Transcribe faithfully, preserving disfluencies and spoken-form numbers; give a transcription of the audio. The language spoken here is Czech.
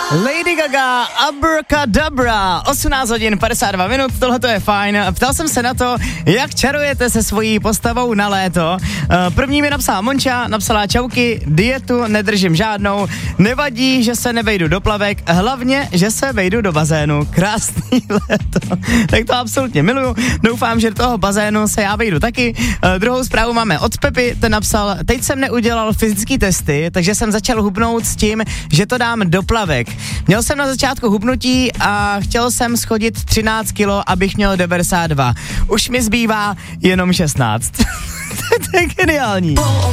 Lady Gaga, Abracadabra, osmnáct hodin padesát dva minut, tohle to je fajn. Ptal jsem se na to, jak čarujete se svojí postavou na léto. První mi napsala Monča, napsala čauky, dietu nedržím žádnou, nevadí, že se nevejdu do plavek, hlavně, že se vejdu do bazénu. Krásný léto. Tak to absolutně miluju, doufám, že do toho bazénu se já vejdu taky. Druhou zprávu máme od Pepy, ten napsal, teď jsem neudělal fyzický testy, takže jsem začal hubnout s tím, že to dám do plavek. Měl jsem na začátku hubnutí a chtěl jsem schodit třináct kilo, abych měl devadesát dva. Už mi zbývá jenom šestnáct. To je geniální.